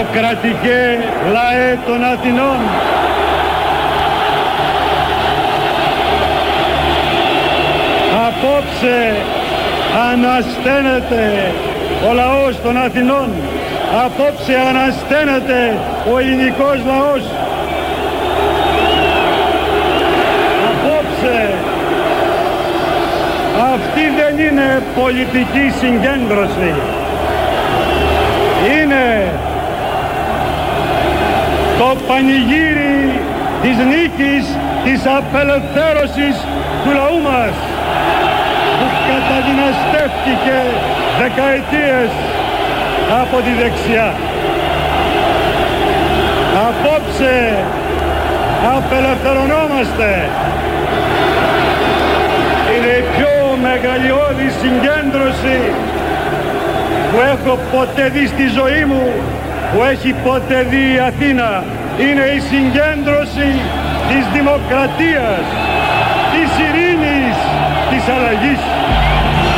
δημοκρατικέ λαέ των Αθηνών. Απόψε ανασταίνεται ο λαός των Αθηνών. Απόψε ανασταίνεται ο ελληνικός λαός. Απόψε αυτή δεν είναι πολιτική συγκέντρωση. Είναι το πανηγύρι της νίκης, της απελευθέρωσης του λαού μας, που καταδυναστεύτηκε δεκαετίες από τη δεξιά. Απόψε απελευθερωνόμαστε. Είναι η πιο μεγαλειώδη συγκέντρωση που έχω ποτέ δει στη ζωή μου, που έχει ποτέ δει η Αθήνα. Είναι η συγκέντρωση της δημοκρατίας, της ειρήνης, της αλλαγής.